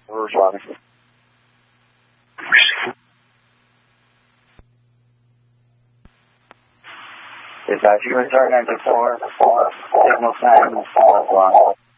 We're responding. Dispatch, you return 924, signal 9, 4 o'clock.